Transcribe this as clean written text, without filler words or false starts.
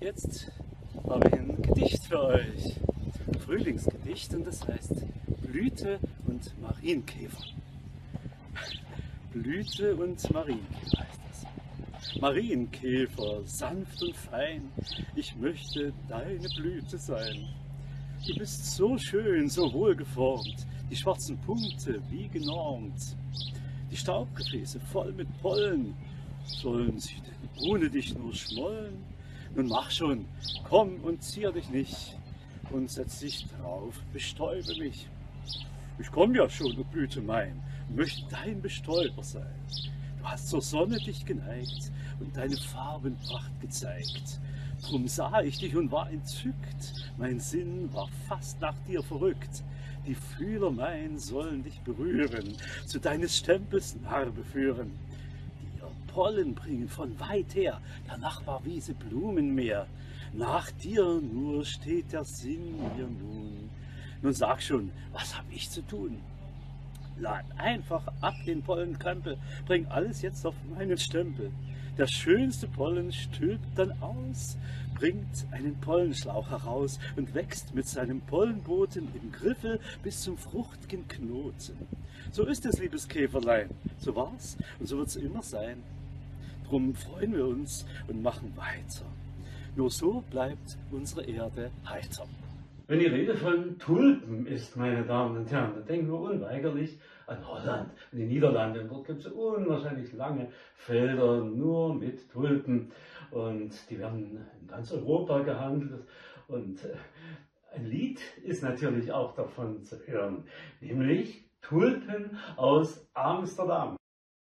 Jetzt habe ich ein Gedicht für euch. Ein Frühlingsgedicht, und das heißt Blüte und Marienkäfer. Blüte und Marienkäfer heißt das. Marienkäfer, sanft und fein, ich möchte deine Blüte sein. Du bist so schön, so wohlgeformt, die schwarzen Punkte wie genormt. Die Staubgefäße voll mit Pollen, sollen sie denn ohne dich nur schmollen? Nun mach schon, komm und zier dich nicht und setz dich drauf, bestäube mich. Ich komm ja schon, du Blüte mein, und möchte dein Bestäuber sein. Du hast zur Sonne dich geneigt und deine Farbenpracht gezeigt. Drum sah ich dich und war entzückt, mein Sinn war fast nach dir verrückt. Die Fühler mein sollen dich berühren, zu deines Stempels Narbe führen. Dir Pollen bringen von weit her, der Nachbarwiese Blumenmeer. Nach dir nur steht der Sinn mir nun. Nun sag schon, was hab ich zu tun? Lad einfach ab den Pollenkrempel, bring alles jetzt auf meinen Stempel. Der schönste Pollen stülpt dann aus, bringt einen Pollenschlauch heraus und wächst mit seinem Pollenboten im Griffel bis zum frucht'gen Knoten. So ist es, liebes Käferlein, so war's und so wird's immer sein. Drum freuen wir uns und machen weiter. Nur so bleibt unsere Erde heiter. Wenn die Rede von Tulpen ist, meine Damen und Herren, dann denken wir unweigerlich an Holland und die Niederlande. Und dort gibt es unwahrscheinlich lange Felder nur mit Tulpen. Und die werden in ganz Europa gehandelt. Und ein Lied ist natürlich auch davon zu hören, nämlich Tulpen aus Amsterdam.